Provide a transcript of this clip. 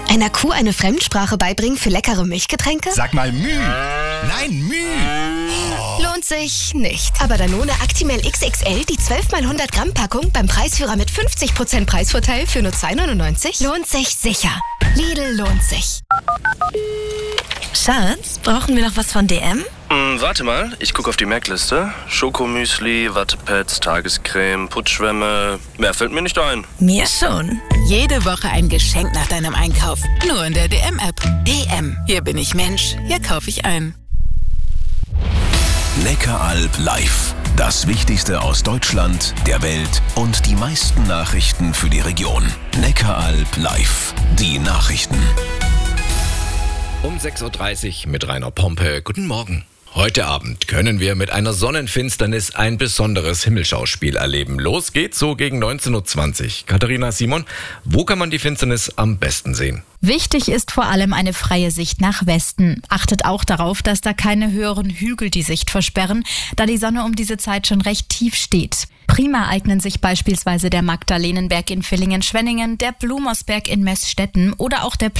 Einer Kuh eine Fremdsprache beibringen für leckere Milchgetränke? Sag mal Müh. Nein, Müh. Oh. Lohnt sich nicht. Aber Danone Actimel XXL, die 12 x 100 Gramm Packung beim Preisführer mit 50% Preisvorteil für nur 2,99? Lohnt sich sicher. Lidl lohnt sich. Schatz, brauchen wir noch was von DM? Warte mal, ich gucke auf die Merkliste. Schokomüsli, Wattepads, Tagescreme, Putzschwämme. Mehr fällt mir nicht ein. Mir schon. Jede Woche ein Geschenk nach deinem Einkauf. Nur in der DM-App. DM. Hier bin ich Mensch. Hier kaufe ich ein. Neckaralb live. Das Wichtigste aus Deutschland, der Welt und die meisten Nachrichten für die Region. Neckaralb live. Die Nachrichten. Um 6.30 Uhr mit Rainer Pompe. Guten Morgen. Heute Abend können wir mit einer Sonnenfinsternis ein besonderes Himmelschauspiel erleben. Los geht's so gegen 19.20 Uhr. Katharina, Simon, wo kann man die Finsternis am besten sehen? Wichtig ist vor allem eine freie Sicht nach Westen. Achtet auch darauf, dass da keine höheren Hügel die Sicht versperren, da die Sonne um diese Zeit schon recht tief steht. Prima eignen sich beispielsweise der Magdalenenberg in Villingen-Schwenningen, der Blumosberg in Meßstetten oder auch der